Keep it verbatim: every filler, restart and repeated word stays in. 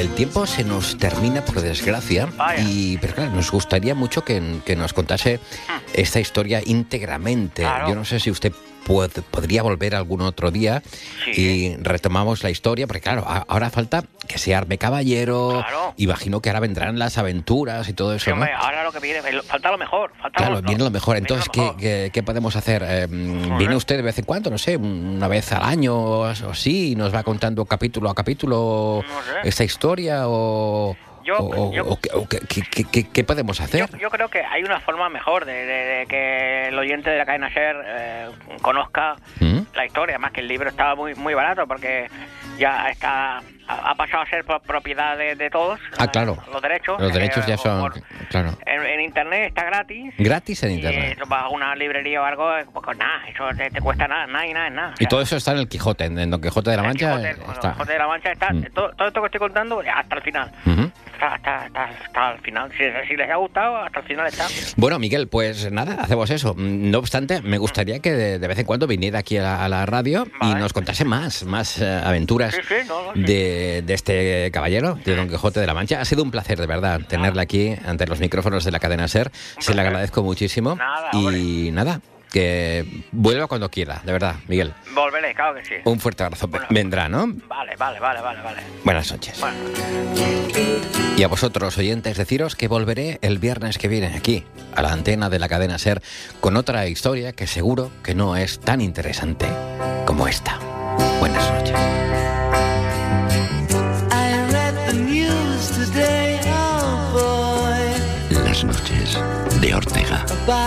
el tiempo se nos termina por desgracia, y pero claro, nos gustaría mucho que, que nos contase esta historia íntegramente. Claro. Yo no sé si usted puede, podría volver algún otro día Sí. y retomamos la historia, porque claro, a- ahora falta que se arme caballero, Claro. imagino que ahora vendrán las aventuras y todo eso, Sí, ¿no? hombre, ahora lo que viene, falta lo mejor. Falta Claro, lo, viene lo mejor. viene Entonces, lo ¿qué, mejor. qué, qué podemos hacer? Eh, Joder. ¿Viene usted de vez en cuando? No sé, una vez al año o así, y nos va contando capítulo a capítulo No sé. esta historia, o, Yo- o, yo- o qué, o qué- qué- qué- qué- qué podemos hacer? Yo, yo creo que hay una forma mejor de, de- de que el oyente de la cadena SER eh, conozca ¿Mm? la historia, más que el libro estaba muy muy barato porque ya está ha, ha pasado a ser pro- propiedad de, de todos. Ah, eh, claro. Los derechos. Los derechos eh, ya o son, por- claro, en, en internet está gratis. gratis en Y internet. eh, vas a una librería o algo, eh, pues nada, eso te, te cuesta nada, nada y nada, es nada. O Y sea, todo eso está en el Quijote, en, en Don Quijote de la el Mancha. Quijote, eh, bueno, está. el Quijote de la Mancha está, Mm. todo, todo esto que estoy contando hasta el final. Ujú. Está, está, está, está al final. Si, si les ha gustado, hasta el final está. Bueno, Miguel, pues nada, hacemos eso. No obstante, me gustaría que de, de vez en cuando viniera aquí a la, a la radio y Vale. nos contase más, más eh, aventuras Sí, sí, no, no, sí. de, de este caballero, de Don Quijote de la Mancha. Ha sido un placer, de verdad, tenerle aquí ante los micrófonos de la cadena SER. Se le placer. agradezco muchísimo. Nada, y nada, que vuelva cuando quiera, de verdad, Miguel. Volveré, claro que sí. Un fuerte abrazo. Bueno. Vendrá, ¿no? Vale, vale, vale, vale, vale. Buenas noches. Bueno, Y a vosotros, oyentes, deciros que volveré el viernes que viene aquí, a la antena de la cadena SER, con otra historia que seguro que no es tan interesante como esta. Buenas noches. I read the news today, oh boy. Las noches de Ortega. About